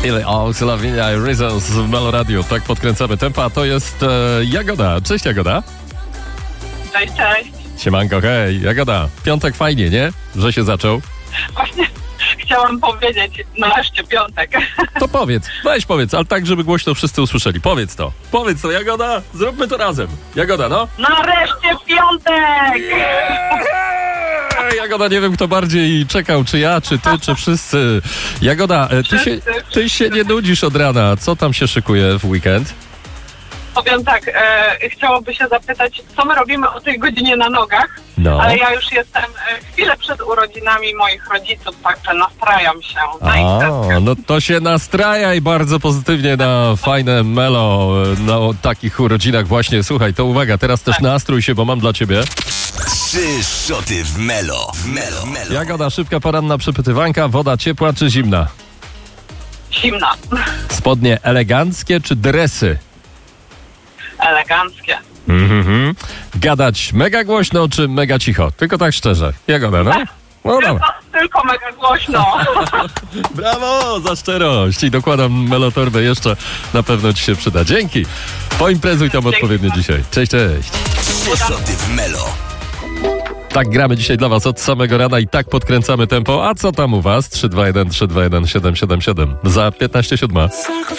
Ile Slavinia i Reasons w Melo Radio. Tak podkręcamy tempa. To jest Jagoda. Cześć Jagoda. Cześć, cześć. Siemanko, hej. Jagoda, piątek fajnie, nie? Że się zaczął. Właśnie chciałam powiedzieć, nareszcie piątek. To powiedz, powiedz, ale tak, żeby głośno wszyscy usłyszeli. Powiedz to, Jagoda, zróbmy to razem. Jagoda, no. Nareszcie piątek! Jagoda, nie wiem kto bardziej czekał, czy ja, czy ty, czy wszyscy. Jagoda, ty się nie nudzisz od rana. Co tam się szykuje w weekend? Powiem tak, chciałoby się zapytać, co my robimy o tej godzinie na nogach, ale ja już jestem chwilę przed urodzinami moich rodziców, także nastrajam się na imprezkę. No to się nastrajaj bardzo pozytywnie na fajne melo, na takich urodzinach właśnie. Słuchaj, to uwaga, teraz też nastrój się, bo mam dla ciebie 3 szoty w melo. Jagoda, szybka poranna przepytywanka, woda ciepła czy zimna? Zimna. Spodnie eleganckie czy dresy? Eleganckie. Gadać mega głośno czy mega cicho? Tylko tak szczerze. Jagoda, no? No Tylko mega głośno. Brawo za szczerość i dokładam melotorbę jeszcze, na pewno ci się przyda. Dzięki. Poimprezuj tam odpowiednio dzisiaj. Cześć, cześć. 3 szoty w melo. Tak gramy dzisiaj dla was od samego rana i tak podkręcamy tempo. A co tam u was? 321 321 777 za 15:07.